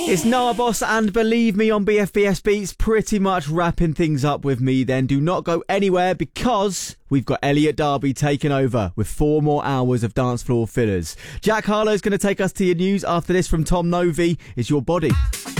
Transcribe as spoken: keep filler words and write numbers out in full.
It's Noah Boss and Believe Me on B F B S Beats, pretty much wrapping things up with me then. Do not go anywhere because we've got Elliot Darby taking over with four more hours of dance floor fillers. Jack Harlow's going to take us to your news after this from Tom Novi. Is Your Body.